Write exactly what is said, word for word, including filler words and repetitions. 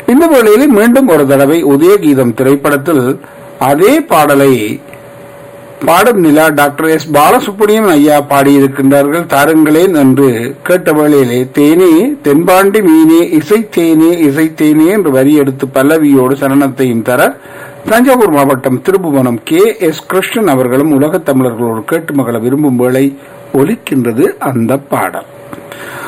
இந்த வேளையில் மீண்டும் ஒரு தடவை உதயகீதம் திரைப்படத்தில் அதே பாடலை பாடும் நிலா டாக்டர் எஸ் பாலசுப்ரமணியம் ஐயா பாடியிருக்கின்றார்கள். தாருங்களேன் என்று கேட்ட வேளையிலே தேனே தென்பாண்டி மீனே இசை தேனே இசை தேனே என்று வரி எடுத்து பல்லவியோடு சரணத்தையும் தர தஞ்சாவூர் மாவட்டம் திருப்புவனம் கே எஸ் கிருஷ்ணன் அவர்களும் உலகத் தமிழர்களோடு கேட்டு மகள விரும்பும் வேளை ஒலிக்கின்றது அந்த பாடல்.